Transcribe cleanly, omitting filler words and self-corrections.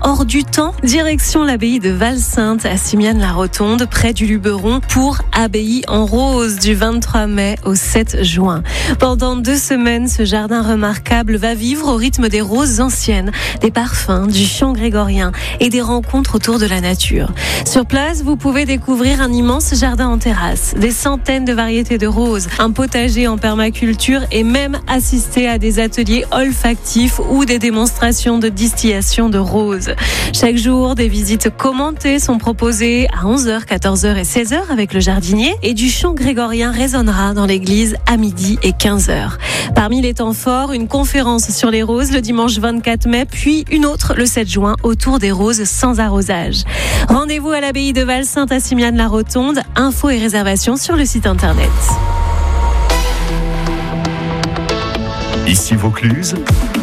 hors du temps. Direction l'abbaye de Val-Sainte à Simiane-la-Rotonde, près du Luberon, pour Abbaye en rose du 23 mai au 7 juin. Pendant 2 semaines, ce jardin remarquable va vivre au rythme des roses anciennes, des parfums, du chant grégorien et des rencontres autour de la nature. Sur place, vous pouvez découvrir un immense jardin en terrasse, des centaines de variétés de roses, un potager en permaculture et même assister à des ateliers olfactifs ou des démonstrations de distillation de roses. Chaque jour, des visites commentées sont proposées à 11h, 14h et 16h avec le jardinier et du chant grégorien résonnera dans l'église à midi et 15h. Parmi les temps forts, une conférence sur les roses le dimanche 24 mai, puis une autre le 7 juin autour des roses sans arrosage. Rendez-vous à l'abbaye de Val-Sainte à Simiane-la-Rotonde. Infos et réservations sur le site internet. Ici Vaucluse.